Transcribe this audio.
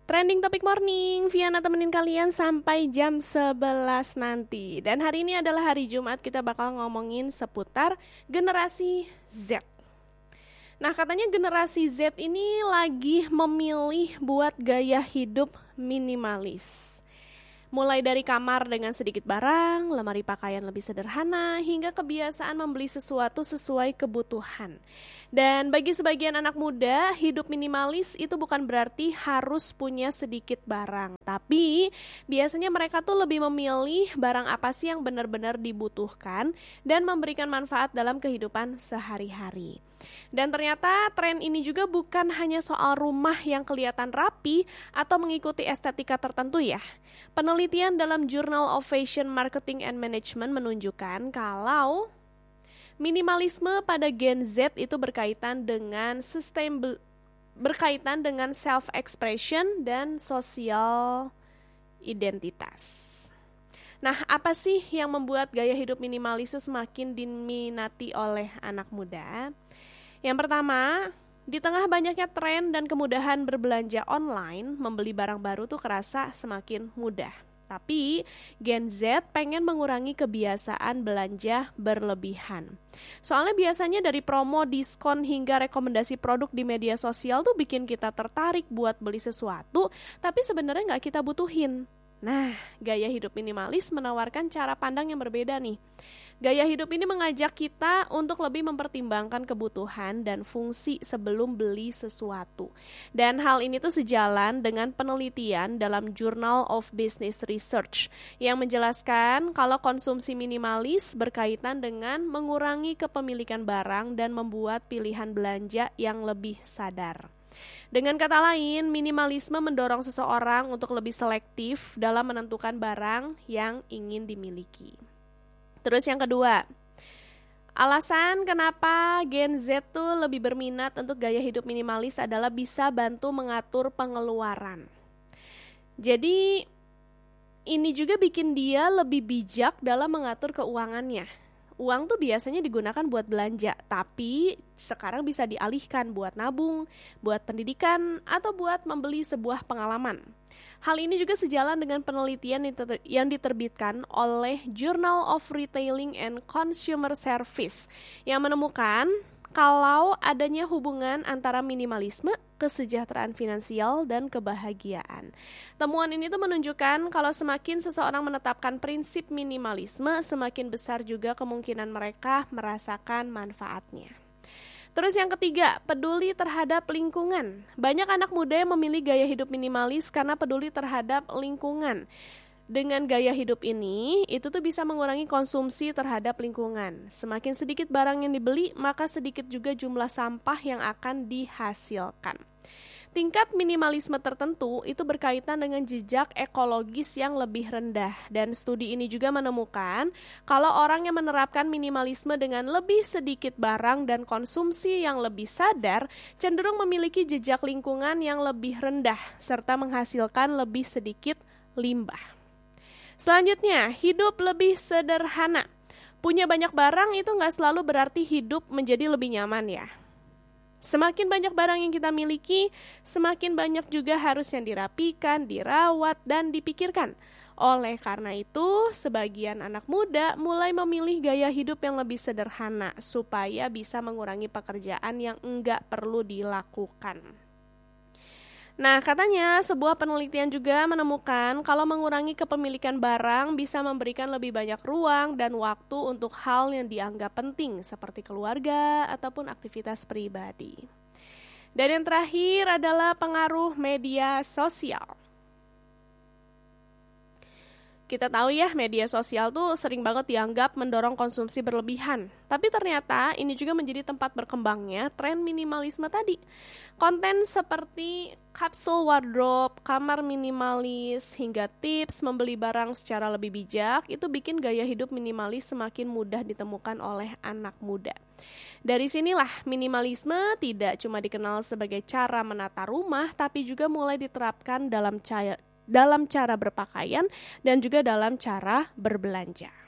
Trending Topik Morning, Viana temenin kalian sampai jam 11 nanti. Dan hari ini adalah hari Jumat, kita bakal ngomongin seputar generasi Z. Nah, katanya generasi Z ini lagi memilih buat gaya hidup minimalis. Mulai dari kamar dengan sedikit barang, lemari pakaian lebih sederhana, hingga kebiasaan membeli sesuatu sesuai kebutuhan. Dan bagi sebagian anak muda, hidup minimalis itu bukan berarti harus punya sedikit barang. Tapi biasanya mereka tuh lebih memilih barang apa sih yang benar-benar dibutuhkan dan memberikan manfaat dalam kehidupan sehari-hari. Dan ternyata tren ini juga bukan hanya soal rumah yang kelihatan rapi atau mengikuti estetika tertentu ya. Penelitian dalam Journal of Fashion Marketing and Management menunjukkan kalau minimalisme pada Gen Z itu berkaitan dengan self-expression dan sosial identitas. Nah, apa sih yang membuat gaya hidup minimalis itu semakin diminati oleh anak muda? Yang pertama, di tengah banyaknya tren dan kemudahan berbelanja online, membeli barang baru tuh kerasa semakin mudah. Tapi Gen Z pengen mengurangi kebiasaan belanja berlebihan. Soalnya biasanya dari promo, diskon, hingga rekomendasi produk di media sosial tuh bikin kita tertarik buat beli sesuatu, tapi sebenarnya nggak kita butuhin. Nah, gaya hidup minimalis menawarkan cara pandang yang berbeda nih. Gaya hidup ini mengajak kita untuk lebih mempertimbangkan kebutuhan dan fungsi sebelum beli sesuatu. Dan hal ini tuh sejalan dengan penelitian dalam Journal of Business Research yang menjelaskan kalau konsumsi minimalis berkaitan dengan mengurangi kepemilikan barang dan membuat pilihan belanja yang lebih sadar. Dengan kata lain, minimalisme mendorong seseorang untuk lebih selektif dalam menentukan barang yang ingin dimiliki. Terus yang kedua, alasan kenapa Gen Z tuh lebih berminat untuk gaya hidup minimalis adalah bisa bantu mengatur pengeluaran. Jadi ini juga bikin dia lebih bijak dalam mengatur keuangannya. Uang tuh biasanya digunakan buat belanja, tapi sekarang bisa dialihkan buat nabung, buat pendidikan, atau buat membeli sebuah pengalaman. Hal ini juga sejalan dengan penelitian yang diterbitkan oleh Journal of Retailing and Consumer Service yang menemukan kalau adanya hubungan antara minimalisme, kesejahteraan finansial, dan kebahagiaan. Temuan ini tuh menunjukkan kalau semakin seseorang menetapkan prinsip minimalisme, semakin besar juga kemungkinan mereka merasakan manfaatnya. Terus yang ketiga, peduli terhadap lingkungan. Banyak anak muda yang memilih gaya hidup minimalis karena peduli terhadap lingkungan. Dengan gaya hidup ini, itu tuh bisa mengurangi konsumsi terhadap lingkungan. Semakin sedikit barang yang dibeli, maka sedikit juga jumlah sampah yang akan dihasilkan. Tingkat minimalisme tertentu itu berkaitan dengan jejak ekologis yang lebih rendah. Dan studi ini juga menemukan kalau orang yang menerapkan minimalisme dengan lebih sedikit barang dan konsumsi yang lebih sadar, cenderung memiliki jejak lingkungan yang lebih rendah, serta menghasilkan lebih sedikit limbah. Selanjutnya, hidup lebih sederhana. Punya banyak barang itu nggak selalu berarti hidup menjadi lebih nyaman ya. Semakin banyak barang yang kita miliki, semakin banyak juga harus yang dirapikan, dirawat, dan dipikirkan. Oleh karena itu, sebagian anak muda mulai memilih gaya hidup yang lebih sederhana supaya bisa mengurangi pekerjaan yang enggak perlu dilakukan. Nah, katanya sebuah penelitian juga menemukan kalau mengurangi kepemilikan barang bisa memberikan lebih banyak ruang dan waktu untuk hal yang dianggap penting seperti keluarga ataupun aktivitas pribadi. Dan yang terakhir adalah pengaruh media sosial. Kita tahu ya, media sosial tuh sering banget dianggap mendorong konsumsi berlebihan. Tapi ternyata ini juga menjadi tempat berkembangnya tren minimalisme tadi. Konten seperti capsule wardrobe, kamar minimalis, hingga tips membeli barang secara lebih bijak, itu bikin gaya hidup minimalis semakin mudah ditemukan oleh anak muda. Dari sinilah minimalisme tidak cuma dikenal sebagai cara menata rumah, tapi juga mulai diterapkan dalam cara berpakaian dan juga dalam cara berbelanja.